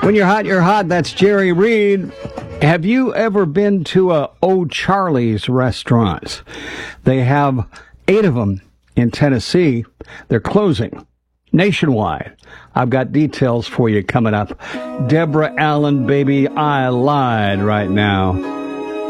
When you're hot, you're hot. That's Jerry Reed. Have you ever been to a O'Charlie's restaurants? They have 8 of them in Tennessee. They're closing nationwide. I've got details for you coming up. Deborah Allen, baby, I lied right now.